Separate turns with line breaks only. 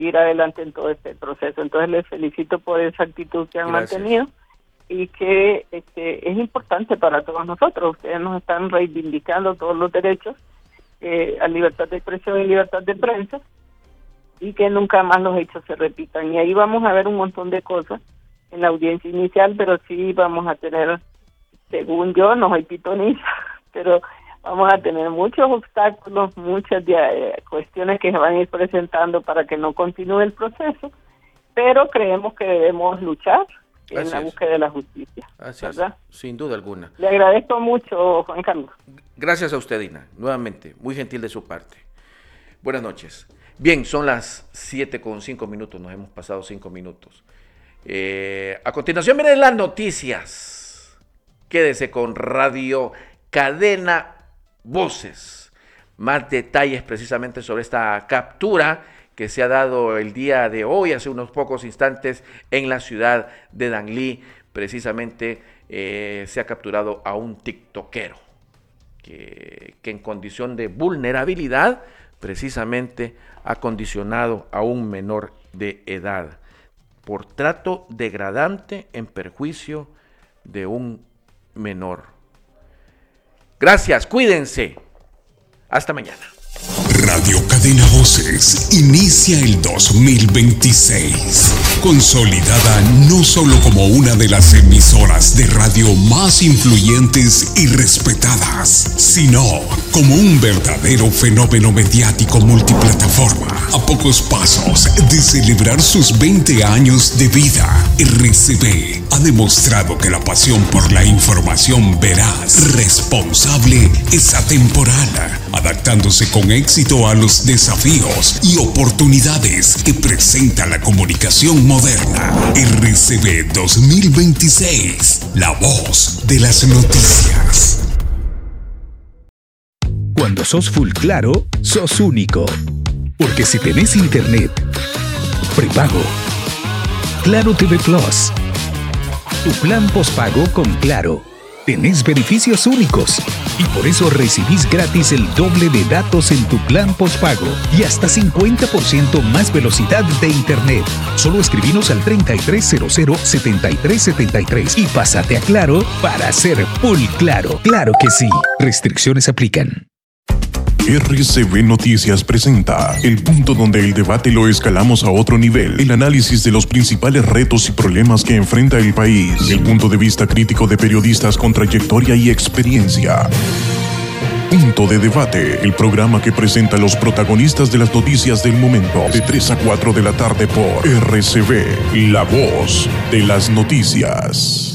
ir adelante en todo este proceso. Entonces les felicito por esa actitud que han mantenido y que es importante para todos nosotros. Ustedes nos están reivindicando todos los derechos a libertad de expresión y libertad de prensa, y que nunca más los hechos se repitan. Y ahí vamos a ver un montón de cosas en la audiencia inicial, pero sí vamos a tener, según yo, no soy pitoniza, pero vamos a tener muchos obstáculos, muchas cuestiones que se van a ir presentando para que no continúe el proceso, pero creemos que debemos luchar en la búsqueda de la justicia.
Así
¿verdad?
Es, sin duda alguna.
Le agradezco mucho, Juan Carlos.
Gracias a usted, Dina, nuevamente, muy gentil de su parte. Buenas noches. Bien, son las 7:05, nos hemos pasado 5 minutos. A continuación vienen las noticias. Quédese con Radio Cadena Voces. Más detalles precisamente sobre esta captura que se ha dado el día de hoy, hace unos pocos instantes, en la ciudad de Danlí. Precisamente se ha capturado a un tiktokero que en condición de vulnerabilidad precisamente ha condicionado a un menor de edad por trato degradante en perjuicio de un menor. Gracias, cuídense. Hasta mañana.
Radio Cadena Voces inicia el 2026, consolidada no solo como una de las emisoras de radio más influyentes y respetadas, sino como un verdadero fenómeno mediático multiplataforma. A pocos pasos de celebrar sus 20 años de vida, RCV ha demostrado que la pasión por la información veraz, responsable, es atemporal, adaptándose con éxito a los desafíos y oportunidades que presenta la comunicación moderna. RCV 2026, la voz de las noticias.
Cuando sos full claro, sos único. Porque si tenés internet prepago, Claro TV Plus, tu plan postpago con Claro, tenés beneficios únicos y por eso recibís gratis el doble de datos en tu plan postpago y hasta 50% más velocidad de internet. Solo escribinos al 3300-7373 y pásate a Claro para ser full claro. Claro que sí. Restricciones aplican.
RCV Noticias presenta el punto donde el debate lo escalamos a otro nivel, el análisis de los principales retos y problemas que enfrenta el país, el punto de vista crítico de periodistas con trayectoria y experiencia. Punto de Debate, el programa que presenta a los protagonistas de las noticias del momento, de 3 a 4 de la tarde por RCV, la voz de las noticias.